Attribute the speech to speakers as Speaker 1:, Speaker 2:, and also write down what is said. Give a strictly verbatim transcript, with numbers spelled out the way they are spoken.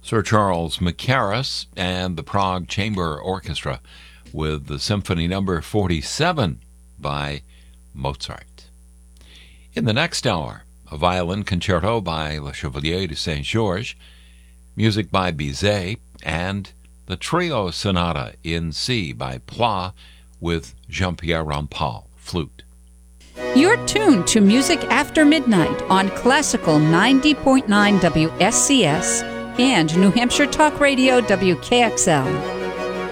Speaker 1: Sir Charles Mackerras and the Prague Chamber Orchestra with the Symphony Number forty-seven by Mozart. In the next hour, a violin concerto by Le Chevalier de Saint-Georges, music by Bizet, and the Trio Sonata in C by Pla with Jean-Pierre Rampal, flute.
Speaker 2: You're tuned to Music After Midnight on Classical ninety point nine W S C S and New Hampshire Talk Radio W K X L.